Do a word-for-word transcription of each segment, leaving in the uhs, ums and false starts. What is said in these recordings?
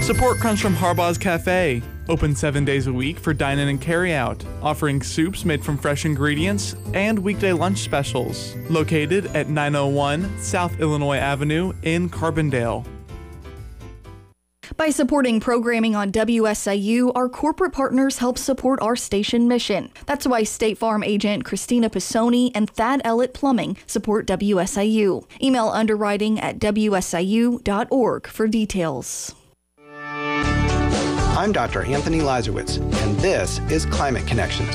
Support comes from Harbaugh's Cafe, open seven days a week for dine-in and carry-out, offering soups made from fresh ingredients and weekday lunch specials. Located at nine oh one South Illinois Avenue in Carbondale. By supporting programming on W S I U, our corporate partners help support our station mission. That's why State Farm agent Christina Pisoni and Thad Ellett Plumbing support W S I U. Email underwriting at W S I U dot org for details. I'm Doctor Anthony Lazarowitz, and this is Climate Connections.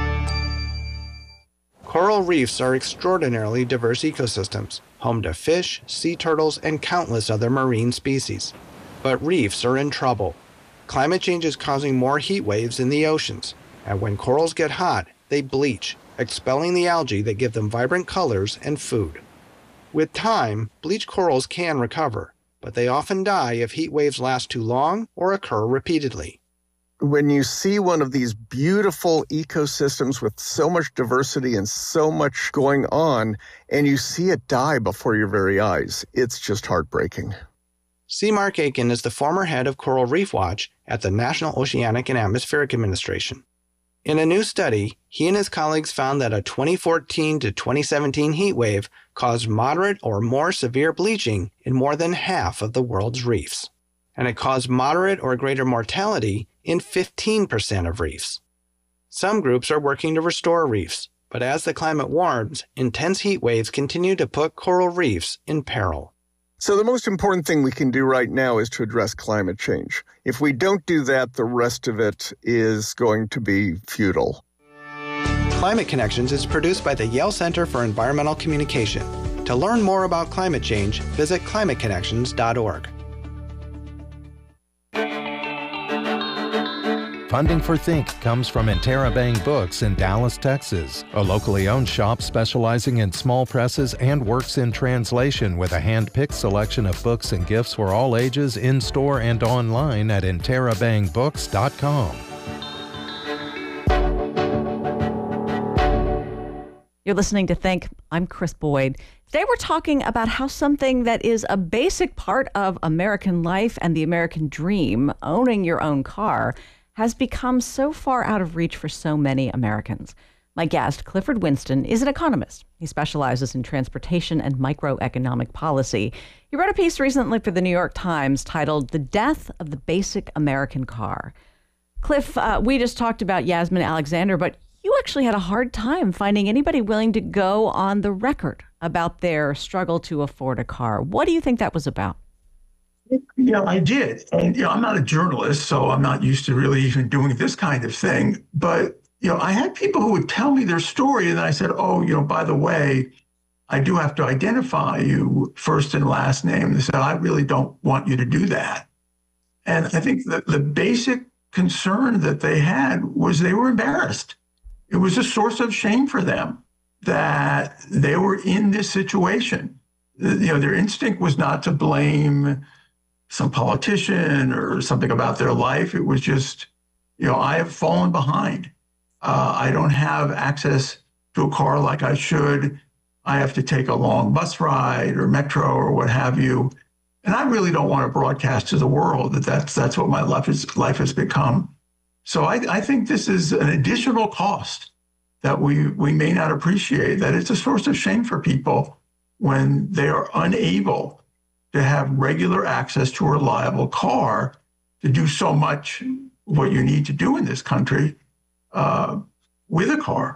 Coral reefs are extraordinarily diverse ecosystems, home to fish, sea turtles, and countless other marine species. But reefs are in trouble. Climate change is causing more heat waves in the oceans, and when corals get hot, they bleach, expelling the algae that give them vibrant colors and food. With time, bleached corals can recover, but they often die if heat waves last too long or occur repeatedly. When you see one of these beautiful ecosystems with so much diversity and so much going on, and you see it die before your very eyes, it's just heartbreaking. C. Mark Aiken is the former head of Coral Reef Watch at the National Oceanic and Atmospheric Administration. In a new study, he and his colleagues found that a twenty fourteen to twenty seventeen heat wave caused moderate or more severe bleaching in more than half of the world's reefs. And it caused moderate or greater mortality in fifteen percent of reefs. Some groups are working to restore reefs, but as the climate warms, intense heat waves continue to put coral reefs in peril. So the most important thing we can do right now is to address climate change. If we don't do that, the rest of it is going to be futile. Climate Connections is produced by the Yale Center for Environmental Communication. To learn more about climate change, visit climate connections dot org. Funding for Think comes from Interabang Books in Dallas, Texas, a locally owned shop specializing in small presses and works in translation with a hand-picked selection of books and gifts for all ages in-store and online at interabang books dot com. You're listening to Think. I'm Chris Boyd. Today we're talking about how something that is a basic part of American life and the American dream, owning your own car, has become so far out of reach for so many Americans. My guest, Clifford Winston, is an economist. He specializes in transportation and microeconomic policy. He wrote a piece recently for the New York Times titled "The Death of the Basic American Car." Cliff, uh, we just talked about Yasmin Alexander, but you actually had a hard time finding anybody willing to go on the record about their struggle to afford a car. What do you think that was about? Yeah, I did. And, you know, I'm not a journalist, so I'm not used to really even doing this kind of thing. But, you know, I had people who would tell me their story, and I said, oh, you know, by the way, I do have to identify you first and last name. They said, I really don't want you to do that. And I think that the basic concern that they had was they were embarrassed. It was a source of shame for them that they were in this situation. You know, their instinct was not to blame some politician or something about their life. It was just, you know, I have fallen behind. Uh, I don't have access to a car like I should. I have to take a long bus ride or metro or what have you. And I really don't want to broadcast to the world that that's, that's what my life, is, life has become. So I, I think this is an additional cost that we, we may not appreciate, that it's a source of shame for people when they are unable to have regular access to a reliable car to do so much what you need to do in this country uh, with a car.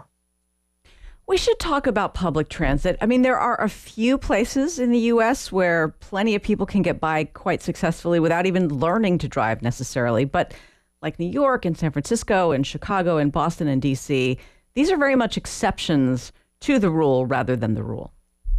We should talk about public transit. I mean, there are a few places in the U S where plenty of people can get by quite successfully without even learning to drive necessarily. But like New York and San Francisco and Chicago and Boston and D C, these are very much exceptions to the rule rather than the rule.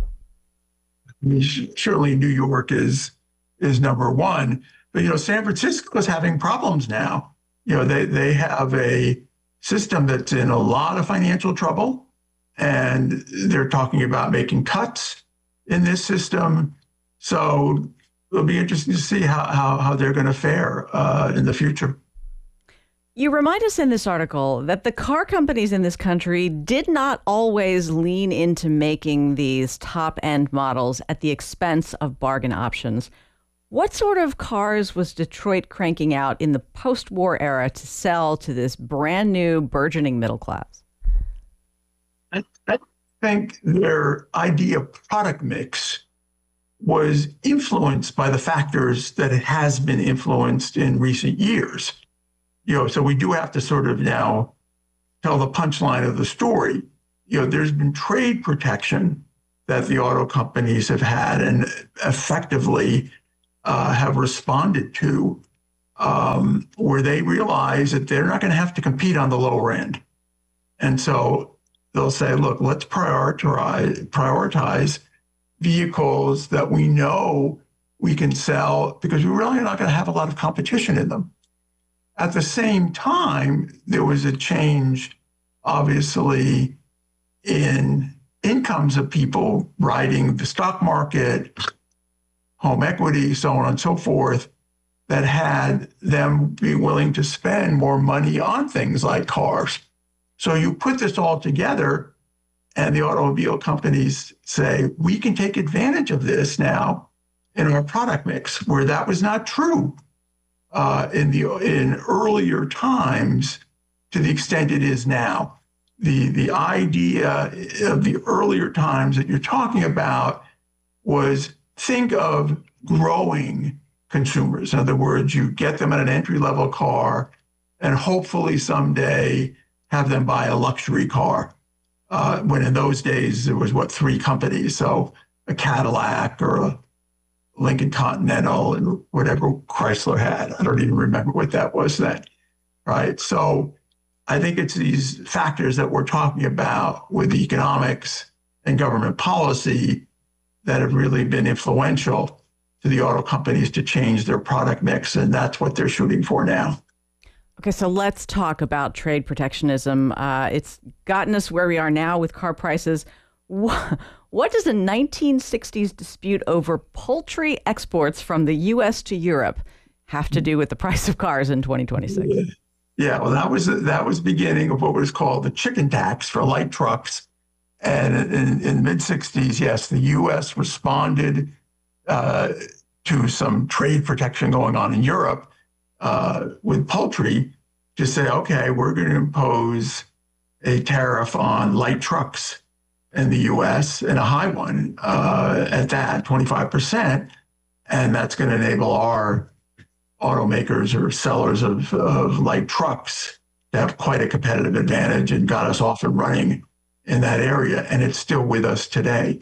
Surely New York is is number one, but you know San Francisco is having problems now. You know they they have a system that's in a lot of financial trouble, and they're talking about making cuts in this system. So it'll be interesting to see how how, how they're going to fare uh, in the future. You remind us in this article that the car companies in this country did not always lean into making these top-end models at the expense of bargain options. What sort of cars was Detroit cranking out in the post-war era to sell to this brand new burgeoning middle class? I, I think their idea of product mix was influenced by the factors that it has been influenced in recent years. You know, so we do have to sort of now tell the punchline of the story. You know, there's been trade protection that the auto companies have had and effectively uh, have responded to, um, where they realize that they're not going to have to compete on the lower end. And so they'll say, look, let's prioritize, prioritize vehicles that we know we can sell because we really are not going to have a lot of competition in them. At the same time, there was a change, obviously, in incomes of people riding the stock market, home equity, so on and so forth, that had them be willing to spend more money on things like cars. So you put this all together, and the automobile companies say, we can take advantage of this now in our product mix, where that was not true uh, in the in earlier times to the extent it is now. The, the idea of the earlier times that you're talking about was think of growing consumers. In other words, you get them at an entry-level car and hopefully someday have them buy a luxury car. Uh, when in those days, there was, what, three companies. So a Cadillac or a Lincoln Continental and whatever Chrysler had. I don't even remember what that was then, right? So I think it's these factors that we're talking about with the economics and government policy that have really been influential to the auto companies to change their product mix. And that's what they're shooting for now. Okay, so let's talk about trade protectionism. Uh, it's gotten us where we are now with car prices. What, what does the nineteen sixties dispute over poultry exports from the U S to Europe have to do with the price of cars in twenty twenty-six? Yeah, well, that was that was the beginning of what was called the chicken tax for light trucks. And in, in the mid sixties, yes, the U S responded uh, to some trade protection going on in Europe uh, with poultry to say, okay, we're going to impose a tariff on light trucks in the U S and a high one uh, at that, twenty-five percent. And that's going to enable our automakers or sellers of, of light trucks to have quite a competitive advantage and got us off and running in that area. And it's still with us today.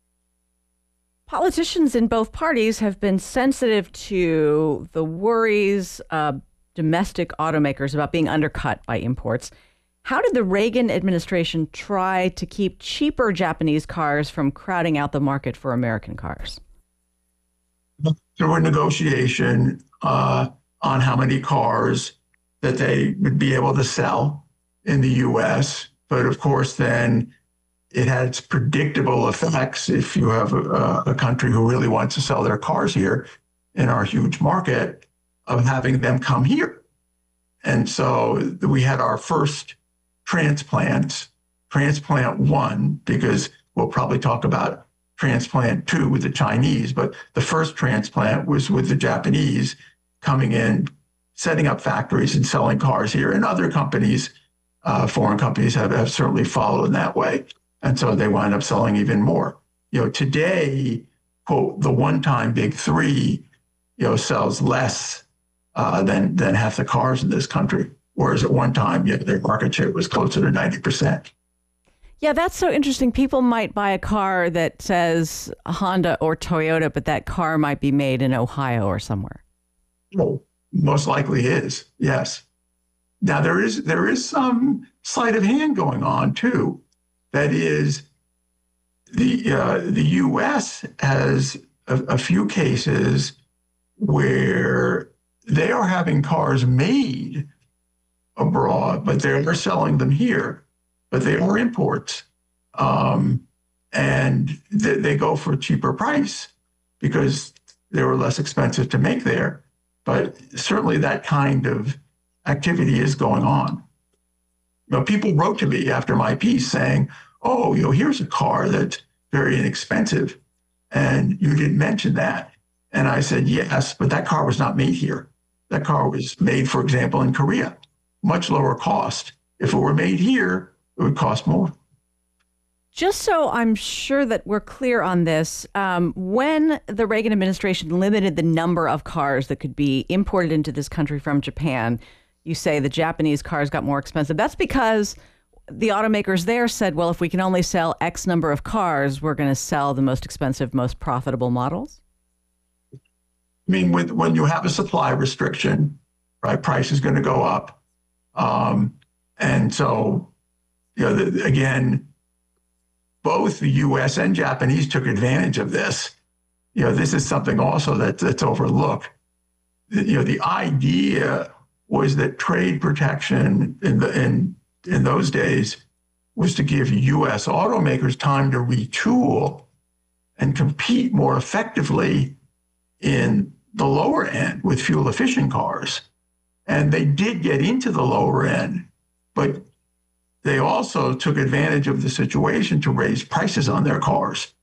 Politicians in both parties have been sensitive to the worries of domestic automakers about being undercut by imports. How did the Reagan administration try to keep cheaper Japanese cars from crowding out the market for American cars? Through a negotiation uh, on how many cars that they would be able to sell in the U S. But of course, then it had its predictable effects if you have a, a country who really wants to sell their cars here in our huge market of having them come here. And so we had our first transplants, transplant one, because we'll probably talk about transplant two with the Chinese, but the first transplant was with the Japanese coming in, setting up factories and selling cars here. And other companies, uh, foreign companies have, have certainly followed in that way. And so they wind up selling even more. You know, today, quote, the one-time big three, you know, sells less uh, than, than half the cars in this country. Whereas at one time, yeah, their market share was closer to ninety percent. Yeah, that's so interesting. People might buy a car that says Honda or Toyota, but that car might be made in Ohio or somewhere. Well, most likely is, yes. Now, there is there is some sleight of hand going on, too. That is, the uh, the U S has a, a few cases where they are having cars made abroad, but they're selling them here. But they are imports, um, and th- they go for a cheaper price because they were less expensive to make there. But certainly that kind of activity is going on. You know, people wrote to me after my piece saying, oh, you know, here's a car that's very inexpensive, and you didn't mention that. And I said, yes, but that car was not made here. That car was made, for example, in Korea, much lower cost. If it were made here, it would cost more. Just so I'm sure that we're clear on this, um, when the Reagan administration limited the number of cars that could be imported into this country from Japan, you say the Japanese cars got more expensive. That's because the automakers there said, well, if we can only sell X number of cars, we're going to sell the most expensive, most profitable models? I mean, with, when you have a supply restriction, right, price is going to go up. Um, and so, you know, the, again, both the U S and Japanese took advantage of this. You know, this is something also that, that's overlooked. You know, the idea was that trade protection in the in in those days was to give U S automakers time to retool and compete more effectively in the lower end with fuel efficient cars. And they did get into the lower end, but they also took advantage of the situation to raise prices on their cars.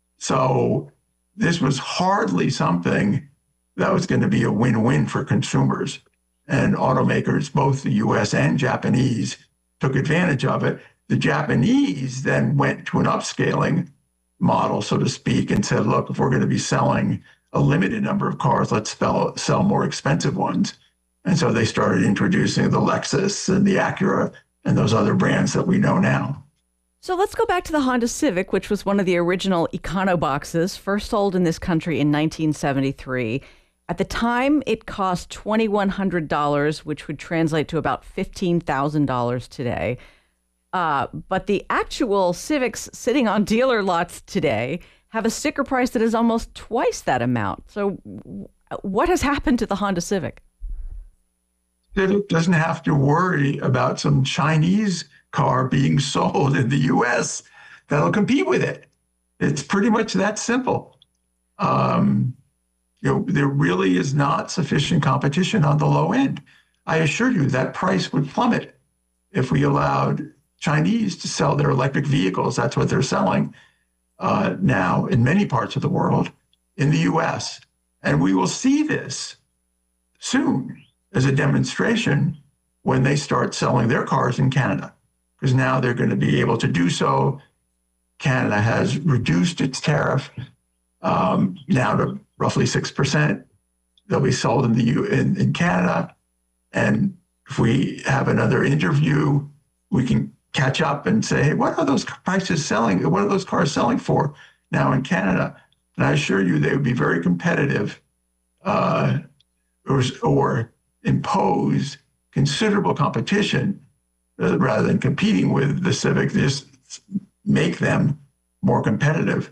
So this was hardly something that was going to be a win-win for consumers. And automakers, both the U S and Japanese, took advantage of it. The Japanese then went to an upscaling model, so to speak, and said, look, if we're going to be selling a limited number of cars, let's sell, sell more expensive ones. And so they started introducing the Lexus and the Acura and those other brands that we know now. So let's go back to the Honda Civic, which was one of the original Econoboxes, first sold in this country in nineteen seventy-three. At the time, it cost two thousand one hundred dollars, which would translate to about fifteen thousand dollars today. Uh, but the actual Civics sitting on dealer lots today have a sticker price that is almost twice that amount. So what has happened to the Honda Civic? It doesn't have to worry about some Chinese car being sold in the U S that'll compete with it. It's pretty much that simple. Um, you know, there really is not sufficient competition on the low end. I assure you that price would plummet if we allowed Chinese to sell their electric vehicles. That's what they're selling uh, now in many parts of the world, in the U S. And we will see this soon as a demonstration when they start selling their cars in Canada, because now they're going to be able to do so. Canada has reduced its tariff um, now to roughly six percent. They'll be sold in the U in, in Canada. And if we have another interview, we can catch up and say, hey, what are those prices selling? What are those cars selling for now in Canada? And I assure you they would be very competitive uh, or, or impose considerable competition uh, rather than competing with the Civic. Just make them more competitive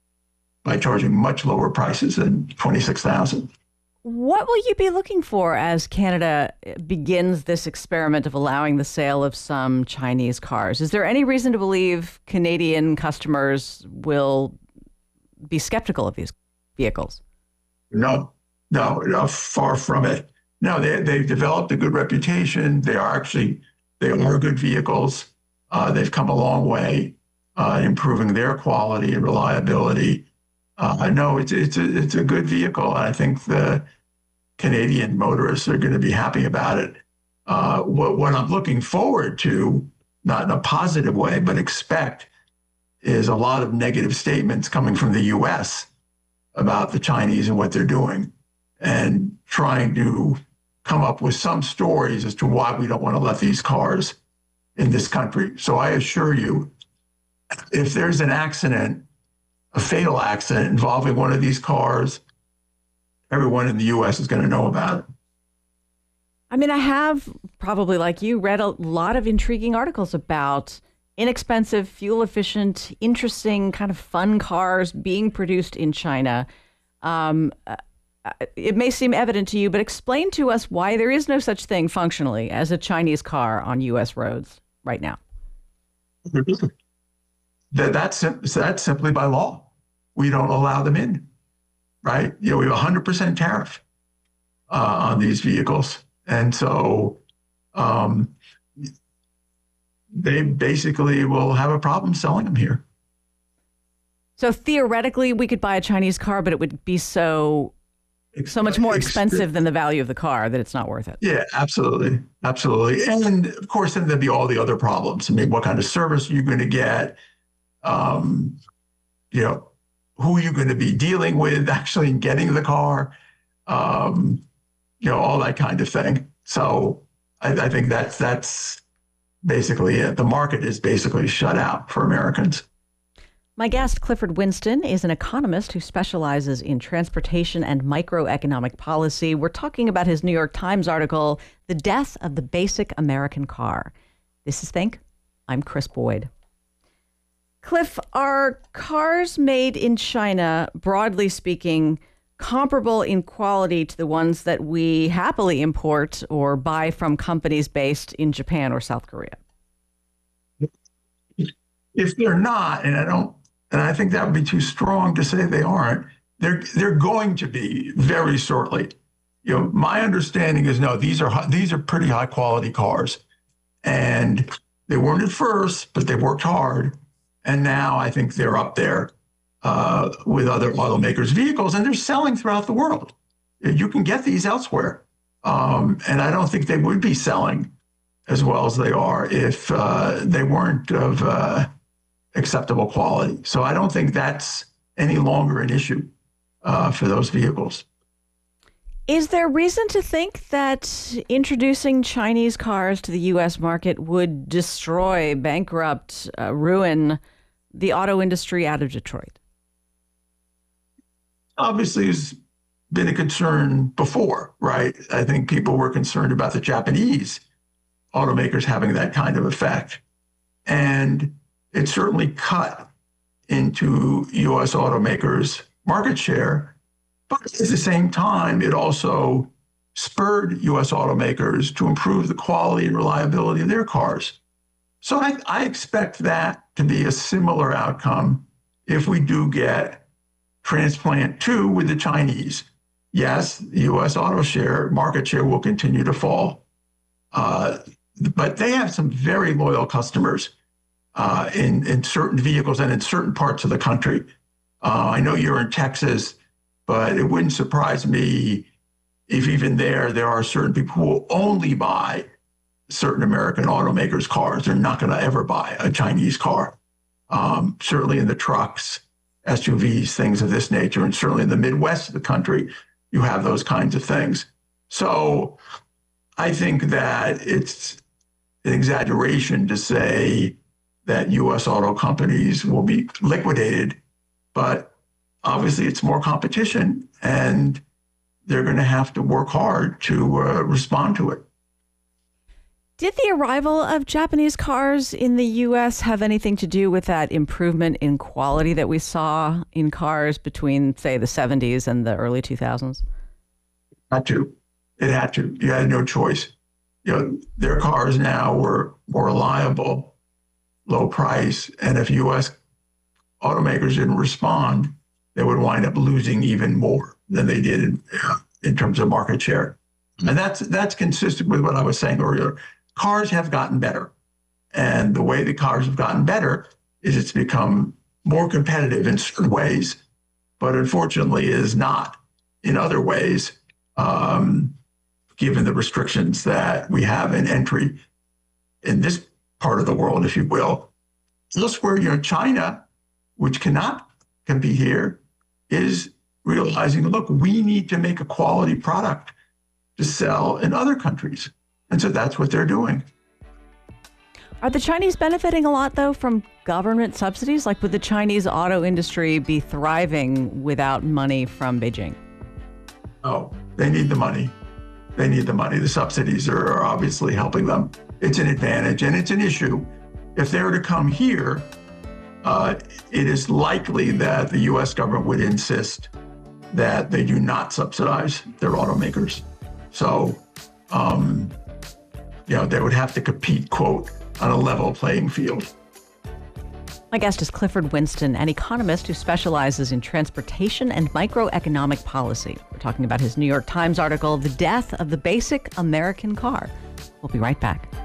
by charging much lower prices than twenty-six thousand dollars. What will you be looking for as Canada begins this experiment of allowing the sale of some Chinese cars? Is there any reason to believe Canadian customers will be skeptical of these vehicles? No, no, no, far from it. No, they, they've developed a good reputation. They are actually, they are good vehicles. Uh, they've come a long way uh, improving their quality and reliability. Uh, no, it's, it's, a, it's a good vehicle. And I think the Canadian motorists are going to be happy about it. Uh, what, what I'm looking forward to, not in a positive way, but expect, is a lot of negative statements coming from the U S about the Chinese and what they're doing, and trying to come up with some stories as to why we don't want to let these cars in this country. So I assure you, if there's an accident, a fatal accident involving one of these cars, everyone in the U S is going to know about it. I mean, I have, probably like you, read a lot of intriguing articles about inexpensive, fuel-efficient, interesting, kind of fun cars being produced in China. Um, it may seem evident to you, but explain to us why there is no such thing functionally as a Chinese car on U S roads right now. That, that's, that's simply by law. We don't allow them in, right? You know, we have a one hundred percent tariff uh, on these vehicles. And so um, they basically will have a problem selling them here. So theoretically, we could buy a Chinese car, but it would be so So much more ex- expensive than the value of the car that it's not worth it. Yeah, absolutely. Absolutely. And of course, then there'd be all the other problems. I mean, what kind of service are you going to get? Um, you know, who are you going to be dealing with actually in getting the car? Um, you know, all that kind of thing. So I, I think that's, that's basically it. The market is basically shut out for Americans. My guest, Clifford Winston, is an economist who specializes in transportation and microeconomic policy. We're talking about his New York Times article, The Death of the Basic American Car. This is Think. I'm Chris Boyd. Cliff, are cars made in China, broadly speaking, comparable in quality to the ones that we happily import or buy from companies based in Japan or South Korea? If they're not, and I don't, and I think that would be too strong to say they aren't, they're they're going to be very shortly. You know, my understanding is no, these are these are pretty high quality cars, and they weren't at first, but they worked hard, and now I think they're up there uh, with other automakers' vehicles, and they're selling throughout the world. You can get these elsewhere, um, and I don't think they would be selling as well as they are if uh, they weren't of uh, acceptable quality. So I don't think that's any longer an issue uh, for those vehicles. Is there reason to think that introducing Chinese cars to the U S market would destroy, bankrupt, uh, ruin the auto industry out of Detroit? Obviously, it's been a concern before, right? I think people were concerned about the Japanese automakers having that kind of effect. And it certainly cut into U S automakers' market share. But at the same time, it also spurred U S automakers to improve the quality and reliability of their cars. So I, I expect that to be a similar outcome if we do get transplant two with the Chinese. Yes, the U S auto share, market share will continue to fall. Uh, but they have some very loyal customers uh, in, in certain vehicles and in certain parts of the country. Uh, I know you're in Texas, but it wouldn't surprise me if even there, there are certain people who will only buy certain American automakers' cars. They're not going to ever buy a Chinese car. Um, certainly in the trucks, S U Vs, things of this nature, and certainly in the Midwest of the country, you have those kinds of things. So I think that it's an exaggeration to say that U S auto companies will be liquidated, but obviously it's more competition and they're going to have to work hard to uh, respond to it. Did the arrival of Japanese cars in the U S have anything to do with that improvement in quality that we saw in cars between, say, the seventies and the early two thousands? Had to. It had to. You had no choice. You know, their cars now were more reliable, low price, and if U S automakers didn't respond, they would wind up losing even more than they did in, uh, in terms of market share. And that's that's consistent with what I was saying earlier. Cars have gotten better. And the way the cars have gotten better is it's become more competitive in certain ways, but unfortunately is not in other ways, um, given the restrictions that we have in entry in this part of the world, if you will. Elsewhere, you know, China, which cannot compete here, is realizing, look, we need to make a quality product to sell in other countries. And so that's what they're doing. Are the Chinese benefiting a lot, though, from government subsidies? Like, would the Chinese auto industry be thriving without money from Beijing? Oh, they need the money. They need the money. The subsidies are, are obviously helping them. It's an advantage and it's an issue. If they were to come here, uh, it is likely that the U S government would insist that they do not subsidize their automakers. So, um, you know, they would have to compete, quote, on a level playing field. My guest is Clifford Winston, an economist who specializes in transportation and microeconomic policy. We're talking about his New York Times article, The Death of the Basic American Car. We'll be right back.